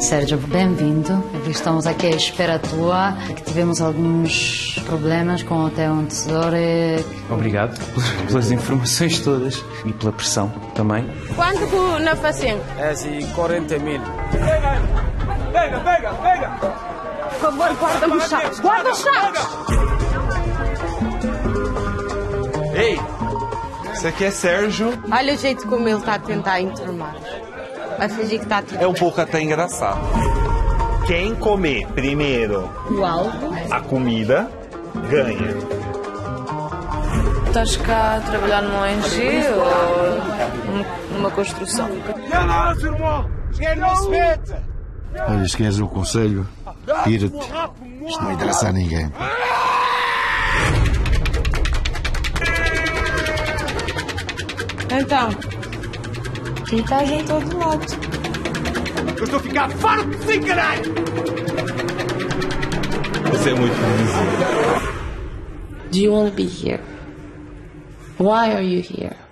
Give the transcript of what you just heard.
Sérgio, bem-vindo. Estamos aqui à espera tua, que tivemos alguns problemas com o teu antecessor. Obrigado pelas informações todas e pela pressão também. Quanto na fazenda? É assim, 40 mil. Pega! Por favor, guarda-me os chaves! Guarda os chaves! Ei, isso aqui é Sérgio. Olha o jeito como ele está a tentar enturmar. Vai fingir que está tudo É um pouco até engraçado. Quem comer primeiro a comida, ganha. Estás cá a trabalhar numa ONG ou numa construção? Olha, se queres o conselho, tira-te. Isto não interessa a ninguém. Então, tu estás em todo lado. Eu estou a ficar farto de si, caralho! Você é muito visível. Do you want to be here? Why are you here?